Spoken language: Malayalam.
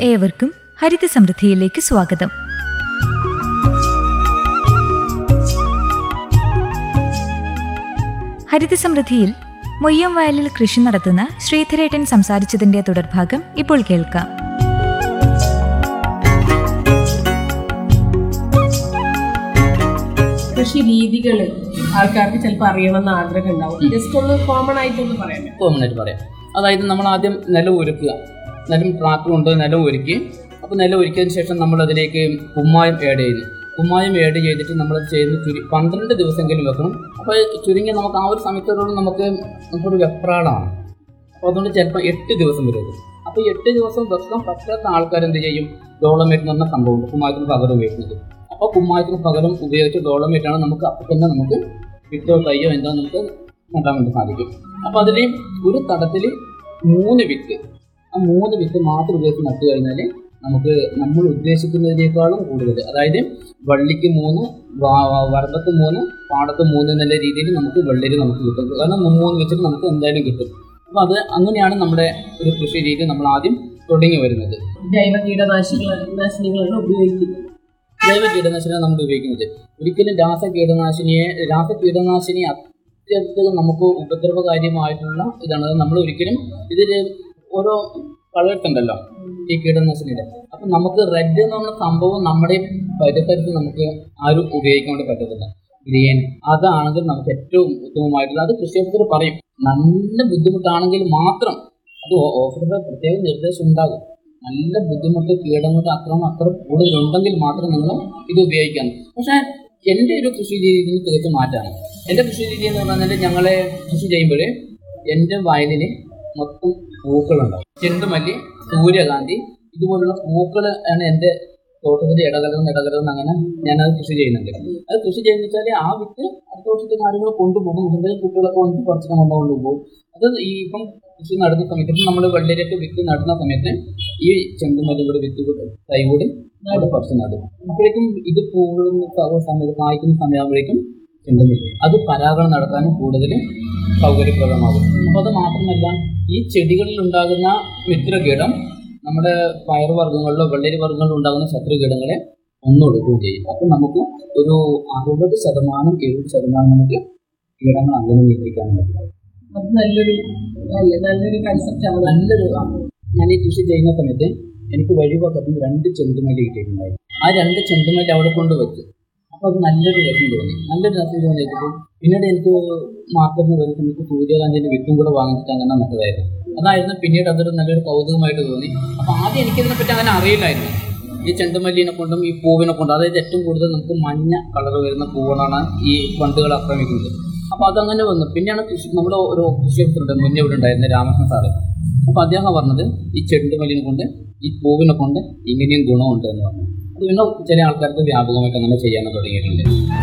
ഏവർക്കും ഹരിത സമൃദ്ധിയിലേക്ക് സ്വാഗതം. ഹരിത സമൃദ്ധിയിൽ മൊയ്യം വയലിൽ കൃഷി നടത്തുന്ന ശ്രീധരേട്ടൻ സംസാരിച്ചതിന്റെ തുടർഭാഗം ഇപ്പോൾ കേൾക്കാം. കൃഷി രീതികൾ ആൾക്കാർക്ക് ചിലപ്പോൾ അറിയണമെന്ന് ആഗ്രഹം ഉണ്ടാവും. ജസ്റ്റ് ഒന്ന് കോമൺ ആയിട്ടൊന്ന് പറയാം. അതായത് നമ്മൾ ആദ്യം നിലം ഒരുക്കുക. നിലം ട്രാക്ടർ കൊണ്ട് നിലം ഒരുക്കി. അപ്പോൾ നിലം ഒരുക്കിയതിന് ശേഷം നമ്മൾ അതിലേക്ക് കുമ്മായം ആഡ് ചെയ്യുന്നു. കുമ്മായം ആഡ് ചെയ്തിട്ട് നമ്മളത് ചെയ്യുന്ന 12 ദിവസമെങ്കിലും വെക്കണം. അപ്പോൾ ചുരുങ്ങി നമുക്ക് ആ ഒരു സമയത്തോടുകൂടി നമുക്കൊരു വെപ്രാളമാണ്. അപ്പോൾ അതുകൊണ്ട് ചിലപ്പോൾ 8 ദിവസം വരും. അപ്പോൾ 8 ദിവസം വെക്കാൻ പറ്റാത്ത ആൾക്കാർ എന്ത് ചെയ്യും? ഡോളമേറ്റ് എന്ന് പറഞ്ഞ സംഭവമുണ്ട്, കുമ്മായത്തിന് പകരം ഉപയോഗിക്കുന്നത്. അപ്പോൾ കുമ്മായത്തിന് പകരം ഉപയോഗിച്ച് ഡോളമേറ്റാണ് നമുക്ക് അപ്പോൾ തന്നെ നമുക്ക് വിത്തോ തയ്യോ എന്താ നമുക്ക് നട്ടാൻ വേണ്ടി സാധിക്കും. അപ്പോൾ അതിൽ ഒരു തടത്തിൽ 3 വിത്ത്, ആ 3 വിത്ത് മാത്രം ഉപയോഗിച്ച് നട്ടു കഴിഞ്ഞാൽ നമുക്ക് നമ്മൾ ഉദ്ദേശിക്കുന്നതിനേക്കാളും കൂടുതൽ, അതായത് വള്ളിക്ക് 3, വരമ്പത്ത് 3, പാടത്ത് 3 എന്നുള്ള രീതിയിൽ നമുക്ക് വെള്ളരി നമുക്ക് കിട്ടും. കാരണം 3 വെച്ചിട്ട് നമുക്ക് എന്തായാലും കിട്ടും. അപ്പോൾ അത് അങ്ങനെയാണ് നമ്മുടെ ഒരു കൃഷി രീതി നമ്മൾ ആദ്യം തുടങ്ങി വരുന്നത്. ജൈവ കീടനാശിനികളാണ് ഉപയോഗിക്കുന്നത്. ജൈവ കീടനാശിനിയാണ് നമ്മൾ ഉപയോഗിക്കുന്നത്. ഒരിക്കലും രാസകീടനാശിനി അത്യധികം നമുക്ക് ഉപദ്രവകാര്യമായിട്ടുള്ള ഇതാണ്. നമ്മൾ ഒരിക്കലും ഇതിൽ ഓരോ കളർത്തുണ്ടല്ലോ ഈ കീടനാശിനിയുടെ. അപ്പം നമുക്ക് റെഡ് എന്ന് പറഞ്ഞ സംഭവം നമ്മുടെ പരിസരത്ത് നമുക്ക് ആരും ഉപയോഗിക്കാൻ വേണ്ടി പറ്റത്തില്ല. ഗ്രീൻ അതാണെങ്കിൽ നമുക്ക് ഏറ്റവും ഉത്തമമായിട്ടുള്ള, അത് കൃഷിയെക്കുറിച്ച് പറയും. നല്ല ബുദ്ധിമുട്ടാണെങ്കിൽ മാത്രം അത് ഓഫറുടെ പ്രത്യേക നിർദ്ദേശം ഉണ്ടാകും. നല്ല ബുദ്ധിമുട്ട്, കീടങ്ങളുടെ അക്രമം അത്ര കൂടുതലുണ്ടെങ്കിൽ മാത്രം നിങ്ങൾ ഇത് ഉപയോഗിക്കാം. പക്ഷേ എൻ്റെ ഒരു കൃഷി രീതിയിൽ തികച്ചും മാറ്റാണ്. എൻ്റെ കൃഷി രീതി എന്ന് പറഞ്ഞാൽ, ഞങ്ങളെ കൃഷി ചെയ്യുമ്പോൾ എൻ്റെ വയലിന് മൊത്തം പൂക്കളുണ്ടാവും. ചെണ്ടുമല്ലി, സൂര്യകാന്തി, ഇതുപോലുള്ള പൂക്കൾ ആണ് എൻ്റെ തോട്ടത്തിൻ്റെ ഇടകലർന്ന് അങ്ങനെ ഞാനത് കൃഷി ചെയ്യുന്നുണ്ട്. അത് കൃഷി ചെയ്യുന്ന വെച്ചാൽ ആ വിത്ത് അടുത്ത വർഷത്തെ കാര്യങ്ങൾ കൊണ്ടുപോകും. ഇതിൻ്റെ കുട്ടികളൊക്കെ വന്നിട്ട് കുറച്ചൊക്കെ കൊണ്ടുപോകും. അത് ഈ ഇപ്പം കൃഷി നടുന്ന സമയത്ത്, നമ്മൾ വെള്ളരിയൊക്കെ വിത്ത് നടുന്ന സമയത്ത് ഈ ചെണ്ടുമല്ലി കൂടെ വിത്ത് തൈ കൂടി അവിടെ കുറച്ച് നടും. അപ്പോഴേക്കും ഇത് പൂവുന്ന സമയത്ത്, കായ്ക്കുന്ന സമയമാകുമ്പോഴേക്കും ചെണ്ടുമല്ലി അത് പരാഗണം നടത്താനും കൂടുതൽ സൗകര്യപ്രദമാകും. അപ്പോൾ അത് മാത്രമല്ല, ഈ ചെടികളിൽ ഉണ്ടാകുന്ന മിത്രകീടം നമ്മുടെ പയറുവർഗ്ഗങ്ങളിലോ വെള്ളരി വർഗ്ഗങ്ങളിലോ ഉണ്ടാകുന്ന ശത്രുകീടങ്ങളെ ഒന്നൊടുക്കുകയും ചെയ്യും. അപ്പം നമുക്ക് ഒരു 60-70% നമുക്ക് കീടങ്ങൾ അങ്ങനെ നിയന്ത്രിക്കാൻ പറ്റും. അത് നല്ലൊരു കൺസെപ്റ്റാണ്. ഞാൻ ഈ കൃഷി ചെയ്യുന്ന സമയത്ത് എനിക്ക് വഴിവക്കത്തിന് 2 ചെണ്ടുമല്ലി കിട്ടിയിട്ടുണ്ടായി. ആ 2 ചെണ്ടുമല്ലി അവിടെ കൊണ്ടുവച്ചു. അപ്പോൾ അത് നല്ലൊരു രസം തോന്നിയപ്പോൾ പിന്നീട് എനിക്ക് മാർക്കറ്റിന് വരുന്ന സമയത്ത് സൂര്യകാന്തിൻ്റെ വിത്തും കൂടെ വാങ്ങിച്ചിട്ട് അങ്ങനെ നട്ടതായിരുന്നു. അതായിരുന്നു പിന്നീട് അതൊരു നല്ലൊരു കൗതുകമായിട്ട് തോന്നി. അപ്പോൾ ആദ്യം എനിക്കിതിനെപ്പറ്റി അങ്ങനെ അറിയില്ലായിരുന്നു. ഈ ചെണ്ടുമല്ലിനെ കൊണ്ടും ഈ പൂവിനെ കൊണ്ടും, അതായത് ഏറ്റവും കൂടുതൽ നമുക്ക് മഞ്ഞ കളർ വരുന്ന പൂവുകളാണ് ഈ വണ്ടുകൾ ആക്രമിക്കുന്നത്. അപ്പോൾ അതങ്ങനെ വന്നു. പിന്നെയാണ് നമ്മുടെ ഒരു കൃഷി ഓഫീസറുണ്ട് മുന്നേ ഇവിടെ ഉണ്ടായിരുന്ന രാമകൃഷ്ണൻ സാറ്. അപ്പോൾ അദ്ദേഹം പറഞ്ഞത് ഈ ചെണ്ടുമല്ലിനെ കൊണ്ട്, ഈ പൂവിനെ കൊണ്ട് ഇങ്ങനെയും ഗുണമുണ്ട് എന്ന് പറഞ്ഞു. അത് പിന്നെ ചില ആൾക്കാർക്ക് വ്യാപകമായിട്ട് അങ്ങനെ ചെയ്യാൻ തുടങ്ങിയിട്ടുണ്ട്.